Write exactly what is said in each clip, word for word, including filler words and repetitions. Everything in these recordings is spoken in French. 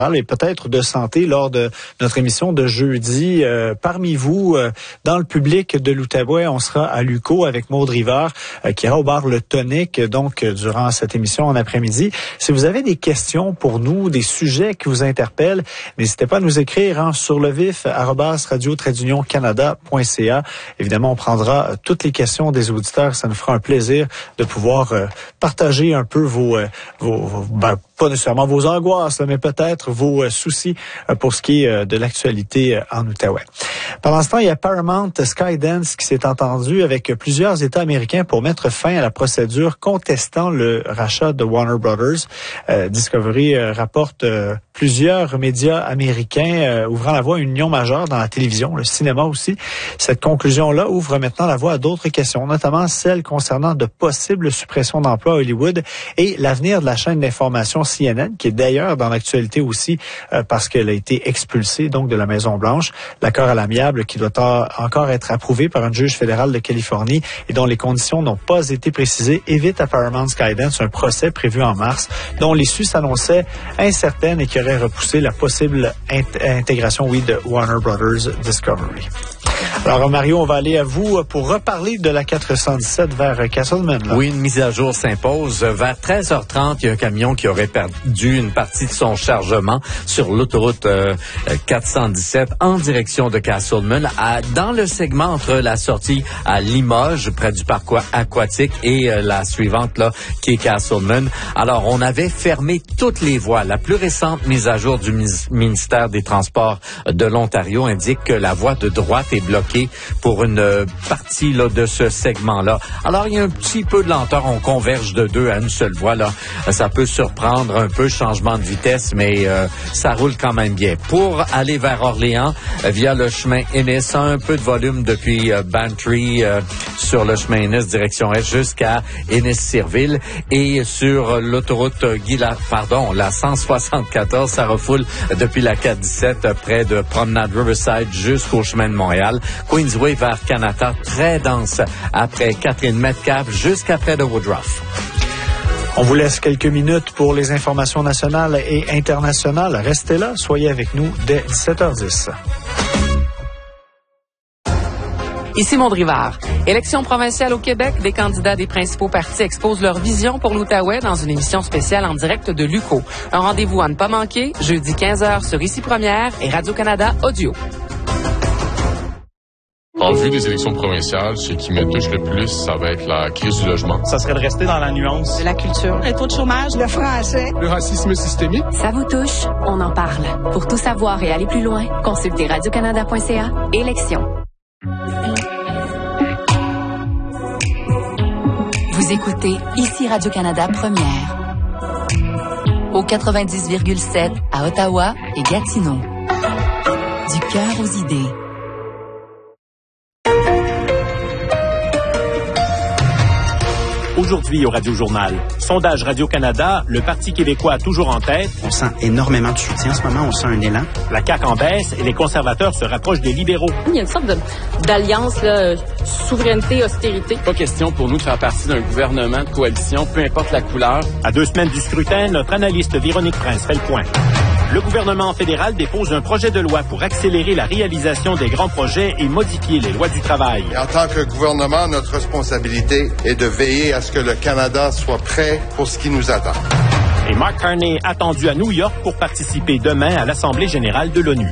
et peut-être de santé lors de notre émission de jeudi. Euh, parmi vous, euh, dans le public de l'Outaouais, on sera à l'U Q O avec Maude Rivard euh, qui ira au bar Le Tonic donc euh, durant cette émission en après-midi. Si vous avez des questions pour nous, des sujets qui vous interpellent, n'hésitez pas à nous écrire hein, sur le vif arobase radio trait d'union canada point c a. Évidemment, on prendra euh, toutes les questions des auditeurs. Ça nous fera un plaisir de pouvoir euh, partager un peu vos, euh, vos, vos ben, pas nécessairement vos angoisses, mais peut-être vos euh, soucis euh, pour ce qui est euh, de l'actualité euh, en Outaouais. Pendant ce temps, il y a Paramount Skydance qui s'est entendu avec plusieurs États américains pour mettre fin à la procédure contestant le rachat de Warner Brothers. Euh, Discovery euh, rapporte euh, plusieurs médias américains euh, ouvrant la voie à une union majeure dans la télévision, le cinéma aussi. Cette conclusion-là ouvre maintenant la voie à d'autres questions, notamment celles concernant de possibles suppressions d'emplois à Hollywood et l'avenir de la chaîne d'information C N N, qui est d'ailleurs dans l'actualité aussi euh, parce qu'elle a été expulsée donc de la Maison-Blanche. L'accord à l'amiable qui doit encore être approuvé par un juge fédéral de Californie et dont les conditions n'ont pas été précisées évite à Paramount Skydance un procès prévu en mars dont l'issue s'annonçait incertaine et qui aurait repoussé la possible int- intégration, oui, de Warner Brothers Discovery. Alors, Mario, on va aller à vous pour reparler de la quatre cent dix-sept vers Castleman. Là. Oui, une mise à jour s'impose. Vers treize heures trente, il y a un camion qui aurait perdu une partie de son chargement sur l'autoroute euh, quatre cent dix-sept en direction de Castleman, à, dans le segment entre la sortie à Limoges, près du parc aquatique, et euh, la suivante, là, qui est Castleman. Alors, on avait fermé toutes les voies. La plus récente mise à jour du ministère des Transports de l'Ontario indique que la voie de droite est bloquée pour une euh, partie là, de ce segment-là. Alors, il y a un petit peu de lenteur. On converge de deux à une seule voie. Là. Ça peut surprendre un peu, changement de vitesse, mais euh, ça roule quand même bien. Pour aller vers Orléans, euh, via le chemin Ennis, un peu de volume depuis euh, Bantry euh, sur le chemin Ennis, direction Est, jusqu'à Ennis-Cirville. Et sur euh, l'autoroute euh, Guilla, pardon, la cent soixante-quatorze, ça refoule depuis la quatre dix-sept euh, près de Promenade Riverside jusqu'au chemin de Montréal. Queensway vers Canada, très dense après Catherine Metcalfe jusqu'après de Woodruff. On vous laisse quelques minutes pour les informations nationales et internationales. Restez là, soyez avec nous dès dix-sept heures dix. Ici Maude Rivard. Élection provinciale au Québec, des candidats des principaux partis exposent leur vision pour l'Outaouais dans une émission spéciale en direct de l'U Q O. Un rendez-vous à ne pas manquer, jeudi quinze heures sur Ici Première et Radio-Canada Audio. En vue des élections provinciales, ce qui me touche le plus, ça va être la crise du logement. Ça serait de rester dans la nuance. De la culture, le taux de chômage, le français, le racisme systémique. Ça vous touche? On en parle. Pour tout savoir et aller plus loin, consultez radio canada point c a. Élections. Vous écoutez Ici Radio-Canada Première. Au quatre-vingt-dix virgule sept à Ottawa et Gatineau. Du cœur aux idées. Aujourd'hui au Radio-Journal, sondage Radio-Canada, le Parti québécois toujours en tête. On sent énormément de soutien en ce moment, on sent un élan. La C A Q en baisse et les conservateurs se rapprochent des libéraux. Il y a une sorte de, d'alliance, là, souveraineté-austérité. Pas question pour nous de faire partie d'un gouvernement de coalition, peu importe la couleur. À deux semaines du scrutin, notre analyste Véronique Prince fait le point. Le gouvernement fédéral dépose un projet de loi pour accélérer la réalisation des grands projets et modifier les lois du travail. Et en tant que gouvernement, notre responsabilité est de veiller à ce que le Canada soit prêt pour ce qui nous attend. Et Mark Carney attendu à New York pour participer demain à l'Assemblée générale de l'ONU.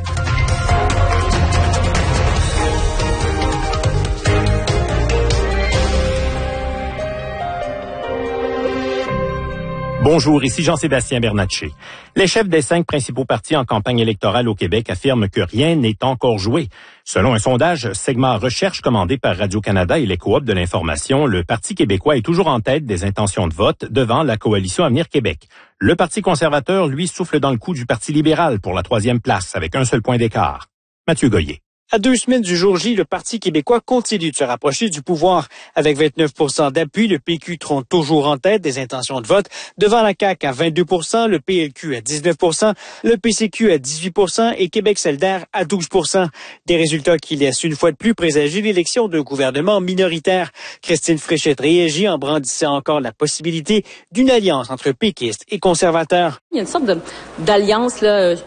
Bonjour, ici Jean-Sébastien Bernatchez. Les chefs des cinq principaux partis en campagne électorale au Québec affirment que rien n'est encore joué. Selon un sondage segment recherche commandé par Radio-Canada et les coops de l'information, le Parti québécois est toujours en tête des intentions de vote devant la coalition Avenir Québec. Le Parti conservateur, lui, souffle dans le coup du Parti libéral pour la troisième place avec un seul point d'écart. Mathieu Goyer. À deux semaines du jour J, le Parti québécois continue de se rapprocher du pouvoir. Avec vingt-neuf pour cent d'appui, le P Q trône toujours en tête des intentions de vote, devant la C A Q à vingt-deux pour cent, le P L Q à dix-neuf pour cent, le P C Q à dix-huit pour cent et Québec solidaire à douze pour cent. Des résultats qui laissent une fois de plus présager l'élection d'un gouvernement minoritaire. Christine Fréchette réagit en brandissant encore la possibilité d'une alliance entre péquistes et conservateurs. Il y a une sorte de, d'alliance, là,